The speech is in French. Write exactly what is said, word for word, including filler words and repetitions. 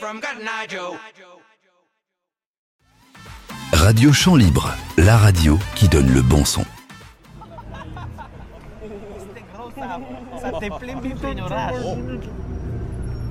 Radio Champ Libre, la radio qui donne le bon son. Sa templem, pipinyo ras.